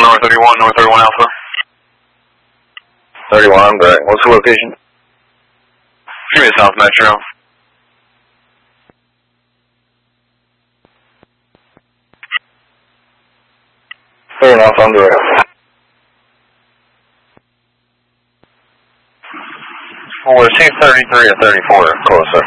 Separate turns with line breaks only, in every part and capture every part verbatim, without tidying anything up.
North thirty-one, North thirty-one Alpha.
thirty-one, great. What's the location?
Give me a South Metro.
thirty-one Alpha, I'm direct. Well, we're C thirty-three or thirty-four, closer.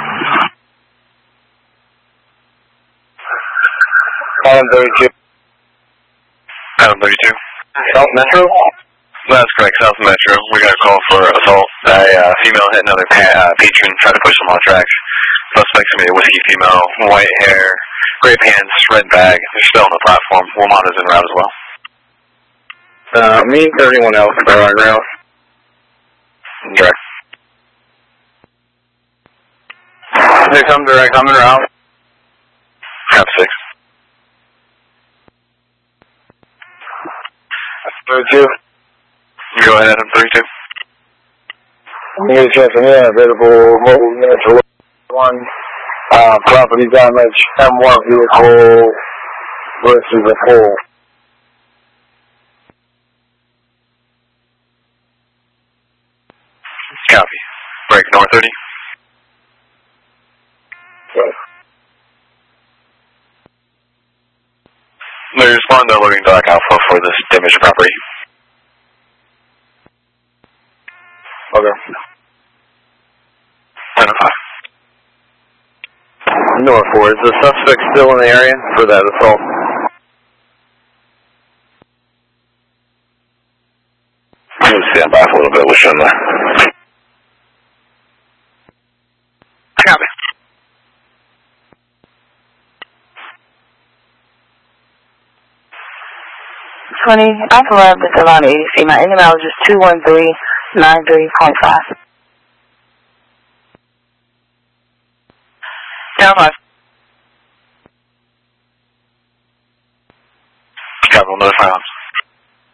Column thirty-two.
Column thirty-two.
South Metro?
That's correct, South Metro. We got a call for assault. A uh, female hit another pa uh, patron, tried to push them off tracks. Suspects to be a whiskey female, white hair, gray pants, red bag. They're still on the platform. We'll monitor en route as well.
Uh, me, thirty-one Alpha, on ground.
Direct.
Six, I'm direct, I'm in route.
Cap six.
thirty-two.
Go ahead, I'm thirty-two.
I'm going to check in available mobile units for one. Uh, property damage, M one vehicle versus a pole.
Copy. Break North thirty.
Okay.
They respond to loading Dark Alpha for this damaged property.
Okay.
ten oh five.
North four, is the suspect still in the area for that assault?
I'm going to stand back a little bit, wish I'm there. Copy.
twenty, Alpha Lab is around eighty feet. My engine mileage is two one three nine three point five.
ten oh five. Copy, we'll notify ops.